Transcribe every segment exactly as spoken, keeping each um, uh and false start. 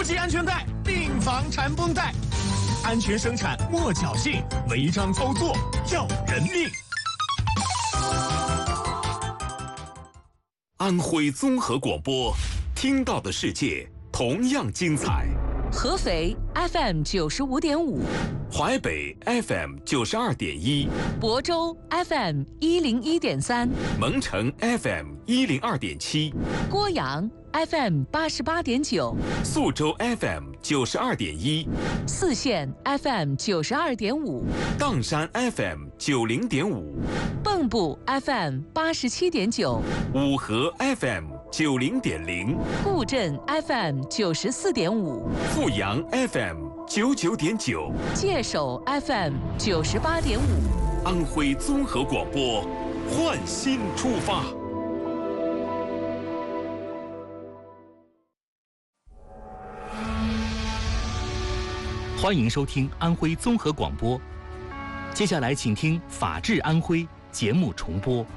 系安全带，并防缠绷带，安全生产莫侥幸，违章操作要人命。 安徽综合广播，听到的世界同样精彩。 合肥 F M 九十五点五， 淮北 F M 九十二点一， 亳州 F M 一零一点三， 蒙城 F M 一零二点七， 郭阳 F M 八十八点九， 宿州 F M 九十二点一， 泗县 F M 九十二点五， 砀山 F M 九零点五， 蚌埠 F M 八十七点九， 五河 F M 九零点零， 固镇 F M 九十四点五， 阜阳 F M 九九点九， 界首 F M 九十八点五。 安徽综合广播，焕新出发。 欢迎收听安徽综合广播，接下来请听《法治安徽》节目重播。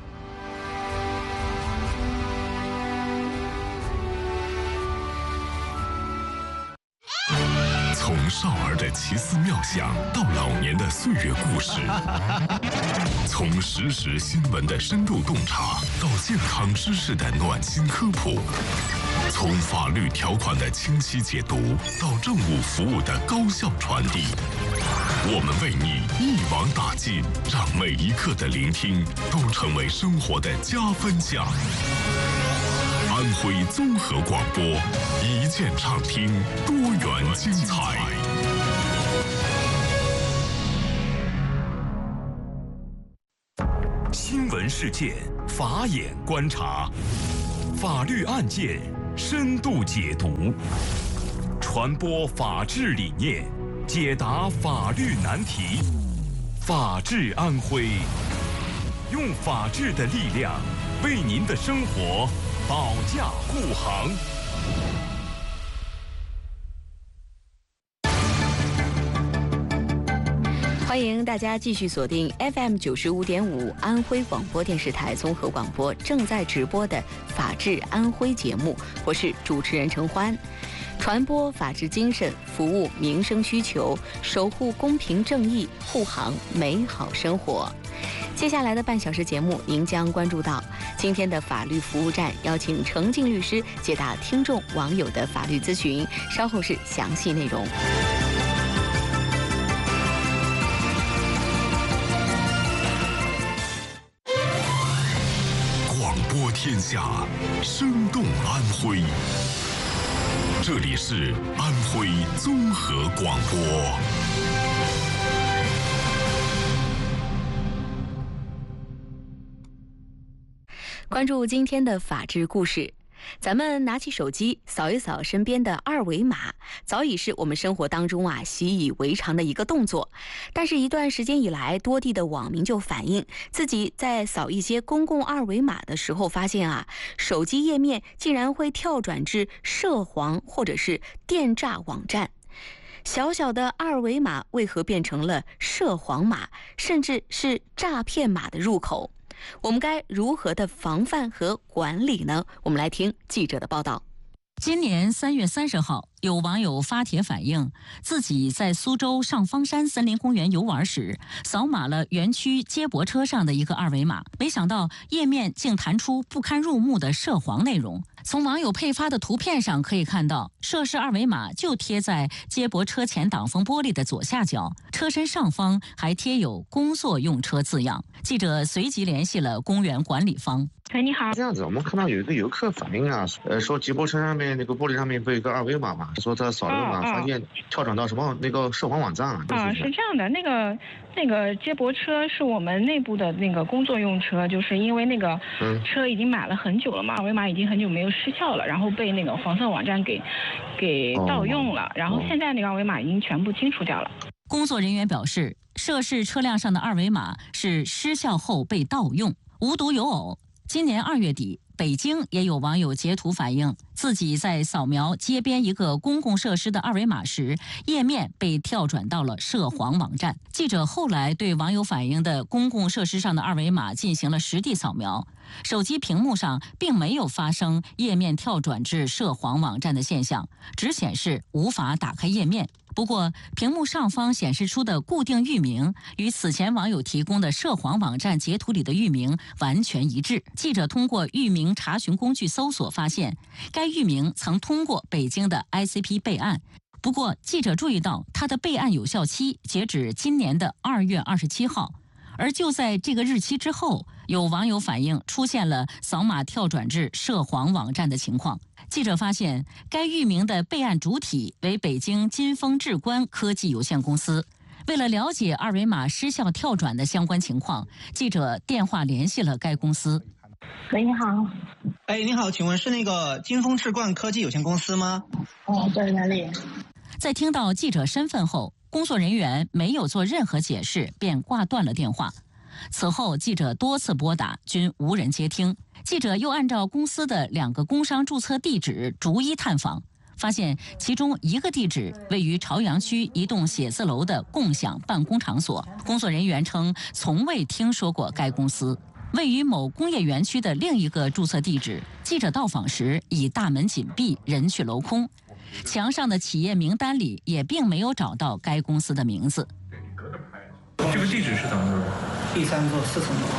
从少儿的奇思妙想到老年的岁月故事，从实时新闻的深度洞察到健康知识的暖心科普，从法律条款的清晰解读到政务服务的高效传递，我们为你一网打尽，让每一刻的聆听都成为生活的加分项。安徽综合广播，一键畅听，多元精彩。 新闻事件，法眼观察，法律案件深度解读，传播法治理念，解答法律难题。法治安徽，用法治的力量为您的生活保驾护航。 欢迎大家继续锁定 F M 九十五点五安徽广播电视台综合广播正在直播的《法治安徽》节目，我是主持人陈欢。传播法治精神，服务民生需求，守护公平正义，护航美好生活。接下来的半小时节目，您将关注到今天的法律服务站，邀请程静律师解答听众网友的法律咨询，稍后是详细内容。 广播天下，生动安徽。这里是安徽综合广播。 关注今天的法治故事，咱们拿起手机扫一扫身边的二维码，早已是我们生活当中啊习以为常的一个动作。但是，一段时间以来，多地的网民就反映，自己在扫一些公共二维码的时候，发现啊，手机页面竟然会跳转至涉黄或者是电诈网站。小小的二维码为何变成了涉黄码，甚至是诈骗码的入口？我们该如何的防范和管理呢？我们来听记者的报道。 今年三月三十号，有网友发帖反映，自己在苏州上方山森林公园游玩时，扫码了园区接驳车上的一个二维码，没想到页面竟弹出不堪入目的涉黄内容。从网友配发的图片上可以看到，涉事二维码就贴在接驳车前挡风玻璃的左下角，车身上方还贴有工作用车字样。记者随即联系了公园管理方。 喂，你好。 这样子，我们看到有一个游客反映啊，呃，说接驳车上面那个玻璃上面不有一个二维码嘛，说他扫二维码发现跳转到什么那个涉黄网站啊。 啊，是这样的，那个那个接驳车是我们内部的那个工作用车，就是因为那个车已经买了很久了嘛，二维码已经很久没有失效了，然后被那个黄色网站给给盗用了，然后现在那个二维码已经全部清除掉了。 工作人员表示，涉事车辆上的二维码是失效后被盗用，无独有偶。今年二月底， 北京也有网友截图反映，自己在扫描街边一个公共设施的二维码时，页面被跳转到了涉黄网站。记者后来对网友反映的公共设施上的二维码进行了实地扫描，手机屏幕上并没有发生页面跳转至涉黄网站的现象，只显示无法打开页面。不过，屏幕上方显示出的固定域名与此前网友提供的涉黄网站截图里的域名完全一致。记者通过域名查询工具搜索发现，该域名曾通过北京的 I C P 备案。不过，记者注意到它的备案有效期截止今年的二月二十七号，而就在这个日期之后，有网友反映出现了扫码跳转至涉黄网站的情况。记者发现，该域名的备案主体为北京金风智观科技有限公司。为了了解二维码失效跳转的相关情况，记者电话联系了该公司。 喂，你好。 哎，你好，请问是那个金风智观科技有限公司吗？ 哦，对，哪里？ 在听到记者身份后，工作人员没有做任何解释，便挂断了电话。此后，记者多次拨打，均无人接听。记者又按照公司的两个工商注册地址逐一探访，发现其中一个地址位于朝阳区一栋写字楼的共享办公场所，工作人员称从未听说过该公司。位于某工业园区的另一个注册地址，记者到访时已大门紧闭，人去楼空，墙上的企业名单里也并没有找到该公司的名字。 这个地址是怎么着？ 第三座四层楼。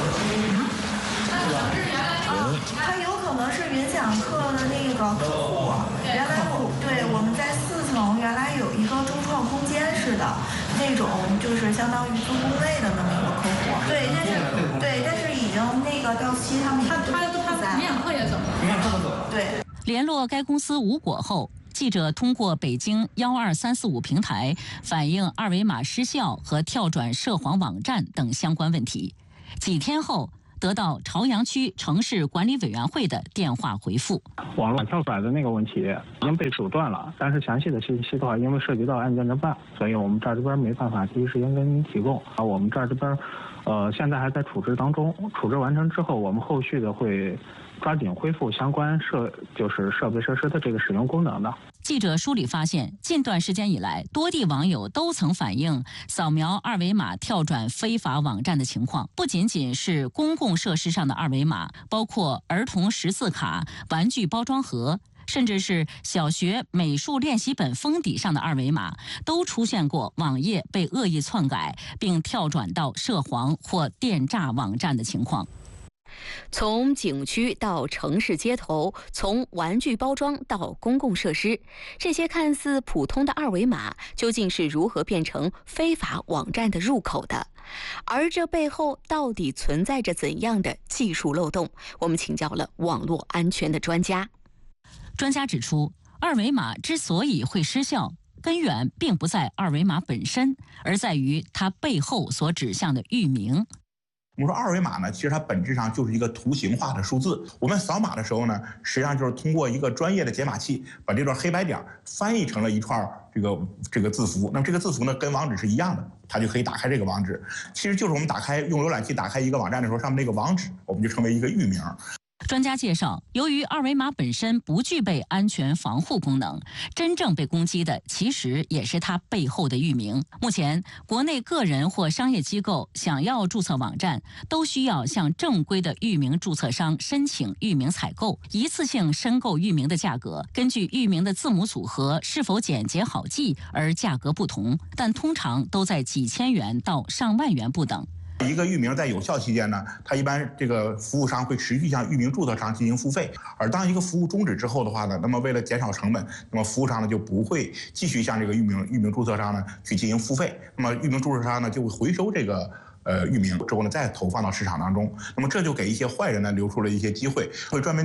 它有可能是云享客的那个客户，原来我对我们在四层原来有一个中创空间似的那种，就是相当于租工位的那么一个客户。对，但是对，但是已经那个到期，他们他他他云享客也走了， 云享客走了。 对， 联络该公司无果后，记者通过北京幺二三四五平台反映二维码失效和跳转涉黄网站等相关问题。几天后，得到朝阳区城市管理委员会的电话回复。 网络跳转的那个问题已经被阻断了，但是详细的信息的话，因为涉及到案件侦办，所以我们这儿这边没办法第一时间跟您提供。啊，我们这儿这边，呃，现在还在处置当中，处置完成之后，我们后续的会抓紧恢复相关设就是设备设施的这个使用功能的。 记者梳理发现，近段时间以来，多地网友都曾反映扫描二维码跳转非法网站的情况，不仅仅是公共设施上的二维码，包括儿童识字卡、玩具包装盒，甚至是小学美术练习本封底上的二维码，都出现过网页被恶意篡改并跳转到涉黄或电诈网站的情况。 从景区到城市街头，从玩具包装到公共设施，这些看似普通的二维码究竟是如何变成非法网站的入口的？而这背后到底存在着怎样的技术漏洞？我们请教了网络安全的专家。 专家指出，二维码之所以会失效，根源并不在二维码本身，而在于它背后所指向的域名。 我们说二维码呢，其实它本质上就是一个图形化的数字。我们扫码的时候呢，实际上就是通过一个专业的解码器，把这段黑白点翻译成了一串这个这个字符。那么这个字符呢，跟网址是一样的，它就可以打开这个网址。其实就是我们打开用浏览器打开一个网站的时候，上面那个网址，我们就称为一个域名。 专家介绍，由于二维码本身不具备安全防护功能，真正被攻击的其实也是它背后的域名。目前，国内个人或商业机构想要注册网站，都需要向正规的域名注册商申请域名采购。一次性申购域名的价格，根据域名的字母组合是否简洁好记而价格不同，但通常都在几千元到上万元不等。 一个域名在有效期间呢，它一般这个服务商会持续向域名注册商进行付费，而当一个服务终止之后的话呢，那么为了减少成本，那么服务商呢就不会继续向这个域名域名注册商呢去进行付费，那么域名注册商呢就会回收这个呃域名之后呢再投放到市场当中，那么这就给一些坏人呢留出了一些机会，会专门